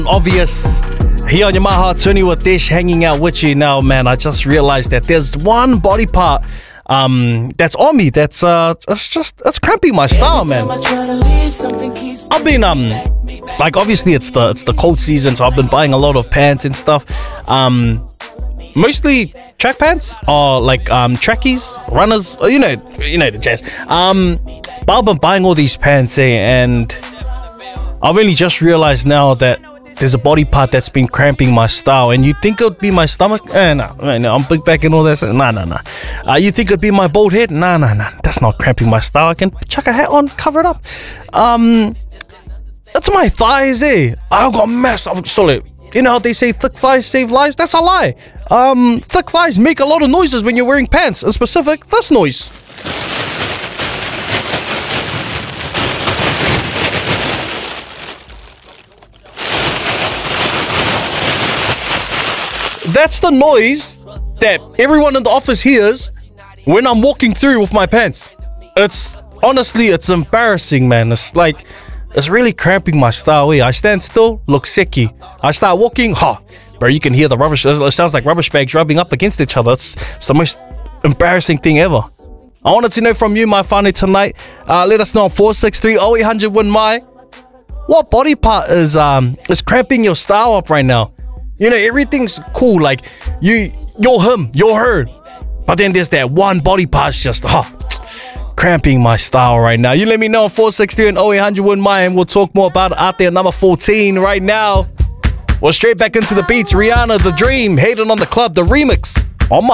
Obvious. Here on your Maha Tuni with Dish, hanging out with you now, man. I just realized that there's one body part that's on me that's it's cramping my style, man. I've been like, obviously it's the cold season, so I've been buying a lot of pants and stuff. Mostly track pants or like trackies, runners, you know the jazz. But I've been buying all these pants, and I've only just realized now that there's a body part that's been cramping my style. And you think it would be my stomach? No, I'm big back and all that. Nah. You think it'd be my bald head? Nah. That's not cramping my style. I can chuck a hat on, cover it up. That's my thighs, eh? I've got massive solid. You know how they say thick thighs save lives? That's a lie. Thick thighs make a lot of noises when you're wearing pants. In specific, this noise. That's the noise that everyone in the office hears when I'm walking through with my pants. It's honestly, it's embarrassing, man. It's like, it's really cramping my style. I stand still, look sicky. I start walking, bro, you can hear the rubbish. It sounds like rubbish bags rubbing up against each other. It's the most embarrassing thing ever. I wanted to know from you, my whānau, tonight. Let us know on 463-0800 win my. What body part is cramping your style up right now? You know, everything's cool, like you're him, you're her. But then there's that one body part's just cramping my style right now. You let me know on 463-0800 win my, and we'll talk more about it out there. Number 14 right now. We're straight back into the beats. Rihanna, The Dream, Hating on the Club, the remix.